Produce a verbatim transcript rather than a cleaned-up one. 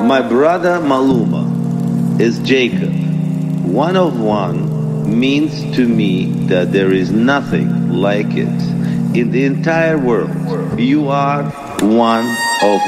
My brother Maluma is Jacob. One of one means to me that there is nothing like it in the entire world. You are one of